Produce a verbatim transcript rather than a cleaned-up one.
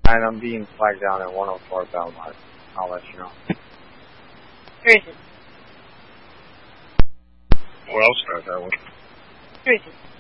And I'm being flagged down at one oh four Belmont. I'll let you know. Where is it? Well, start that one. Where is it?